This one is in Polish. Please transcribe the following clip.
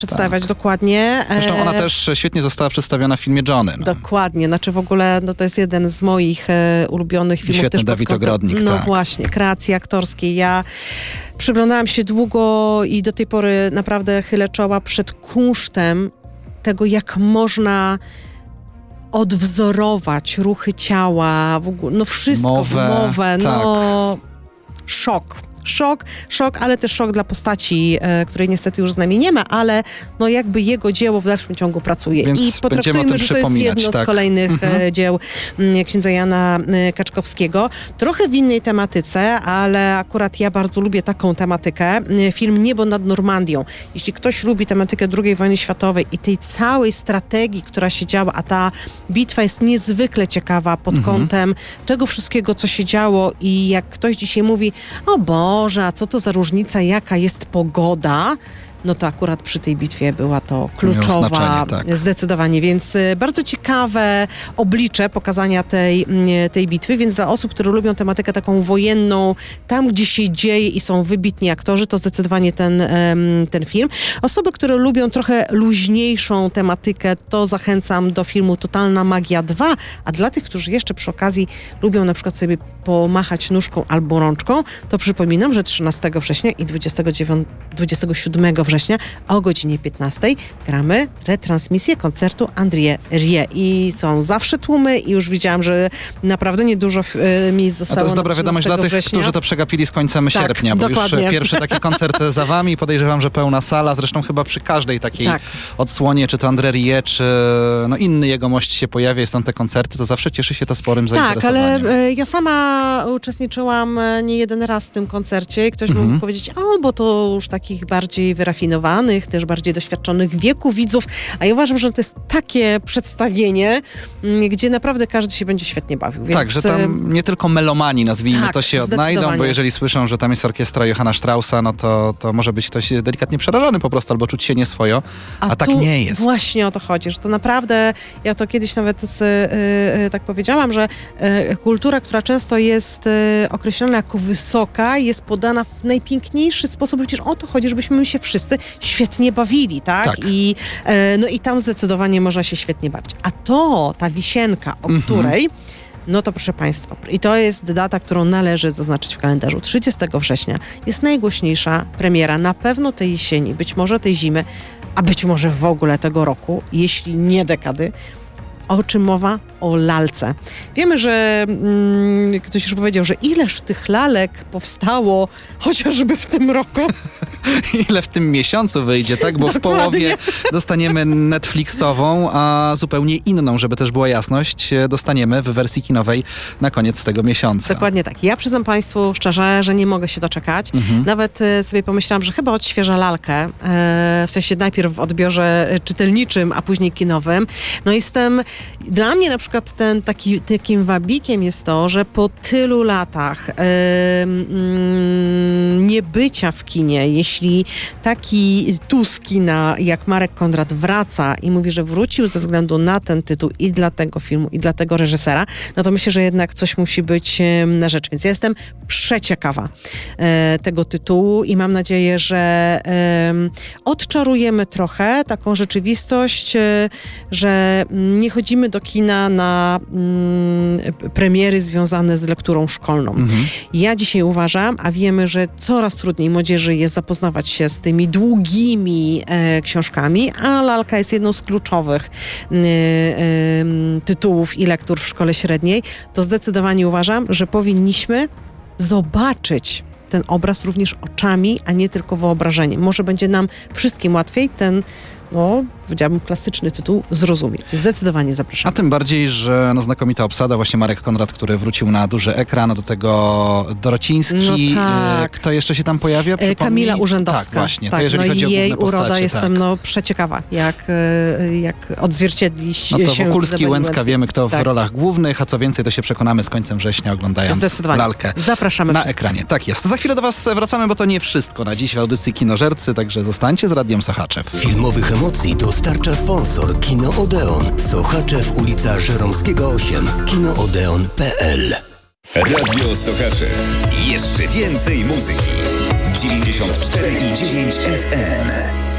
przedstawiać, dokładnie. Zresztą ona też świetnie została przedstawiona w filmie Johnny. No. Dokładnie, znaczy w ogóle to jest jeden z moich ulubionych filmów. Świetny też Dawid Ogrodnik, No tak. właśnie, kreacji aktorskiej. Ja przyglądałam się długo i do tej pory naprawdę chylę czoła przed kunsztem tego, jak można odwzorować ruchy ciała, w ogóle, no wszystko, mowę, tak. no Szok, ale też szok dla postaci, której niestety już z nami nie ma, ale no jakby jego dzieło w dalszym ciągu pracuje. Więc i potraktujmy, że to jest jedno z kolejnych dzieł księdza Jana Kaczkowskiego. Trochę w innej tematyce, ale akurat ja bardzo lubię taką tematykę. Film Niebo nad Normandią. Jeśli ktoś lubi tematykę II wojny światowej i tej całej strategii, która się działa, a ta bitwa jest niezwykle ciekawa pod kątem tego wszystkiego, co się działo i jak ktoś dzisiaj mówi, o Boże, a co to za różnica, jaka jest pogoda? No to akurat przy tej bitwie była to kluczowa, zdecydowanie, więc bardzo ciekawe oblicze pokazania tej bitwy, więc dla osób, które lubią tematykę taką wojenną, tam gdzie się dzieje i są wybitni aktorzy, to zdecydowanie ten film. Osoby, które lubią trochę luźniejszą tematykę, to zachęcam do filmu Totalna Magia 2, a dla tych, którzy jeszcze przy okazji lubią na przykład sobie pomachać nóżką albo rączką, to przypominam, że 13 września i 27 września o godzinie 15 gramy retransmisję koncertu André Rieu i są zawsze tłumy i już widziałam, że naprawdę niedużo miejsc zostało. A to jest dobra wiadomość dla tych, którzy to przegapili z końcem sierpnia, bo dokładnie. Już pierwszy taki koncert za wami, podejrzewam, że pełna sala, zresztą chyba przy każdej takiej odsłonie, czy to André Rieu, czy no inny jegomość się pojawia, są te koncerty, to zawsze cieszy się to sporym zainteresowaniem. Tak, ale ja sama uczestniczyłam nie jeden raz w tym koncercie i ktoś mógł powiedzieć, bo to już takich bardziej wyrafinowanych, też bardziej doświadczonych wieku widzów, a ja uważam, że to jest takie przedstawienie, gdzie naprawdę każdy się będzie świetnie bawił. Więc... Tak, że tam nie tylko melomani, nazwijmy to, się odnajdą, bo jeżeli słyszą, że tam jest orkiestra Johanna Straussa, no to może być ktoś delikatnie przerażony po prostu, albo czuć się nieswojo, a tak nie jest. Właśnie o to chodzi, że to naprawdę, ja to kiedyś nawet tak powiedziałam, że kultura, która często jest określona jako wysoka, jest podana w najpiękniejszy sposób, przecież o to chodzi, żebyśmy się wszyscy świetnie bawili, tak? I tam zdecydowanie można się świetnie bawić. A ta wisienka, o której, no to proszę Państwa, i to jest data, którą należy zaznaczyć w kalendarzu. 30 września jest najgłośniejsza premiera, na pewno tej jesieni, być może tej zimy, a być może w ogóle tego roku, jeśli nie dekady. O czym mowa? O lalce. Wiemy, że ktoś już powiedział, że ileż tych lalek powstało chociażby w tym roku. Ile w tym miesiącu wyjdzie, tak? Bo w połowie dostaniemy Netflixową, a zupełnie inną, żeby też była jasność, dostaniemy w wersji kinowej na koniec tego miesiąca. Dokładnie tak. Ja przyznam Państwu szczerze, że nie mogę się doczekać. Nawet sobie pomyślałam, że chyba odświeżę lalkę. W sensie najpierw w odbiorze czytelniczym, a później kinowym. No dla mnie na przykład takim wabikiem jest to, że po tylu latach niebycia w kinie, jeśli taki Tuskina jak Marek Konrad wraca i mówi, że wrócił ze względu na ten tytuł i dla tego filmu, i dla tego reżysera, no to myślę, że jednak coś musi być na rzecz. Więc ja jestem przeciekawa tego tytułu i mam nadzieję, że odczarujemy trochę taką rzeczywistość, że nie chodzimy do kina na premiery związane z lekturą szkolną. Ja dzisiaj uważam, a wiemy, że coraz trudniej młodzieży jest zapoznawać się z tymi długimi książkami, a lalka jest jedną z kluczowych tytułów i lektur w szkole średniej, to zdecydowanie uważam, że powinniśmy zobaczyć ten obraz również oczami, a nie tylko wyobrażeniem. Może będzie nam wszystkim łatwiej powiedziałabym, klasyczny tytuł zrozumieć. Zdecydowanie zapraszam. A tym bardziej, że znakomita obsada, właśnie Marek Konrad, który wrócił na duży ekran, do tego Dorociński. Kto jeszcze się tam pojawia? Kamila Urzędowska. Tak, właśnie. To jeżeli chodzi o jej główne uroda postacie, jestem przeciekawa, jak odzwierciedli się. No to Wokulski, Łęcka, wiemy kto w rolach głównych, a co więcej to się przekonamy z końcem września, oglądając lalkę zapraszamy na ekranie. Tak jest. Za chwilę do Was wracamy, bo to nie wszystko na dziś w audycji Kinożercy, także zostańcie z Radiem Sochaczew. Filmowych emocji dostarcza sponsor Kino Odeon. Sochaczew, ulica Żeromskiego 8. kinoodeon.pl. Radio Sochaczew. Jeszcze więcej muzyki. 94,9 FM.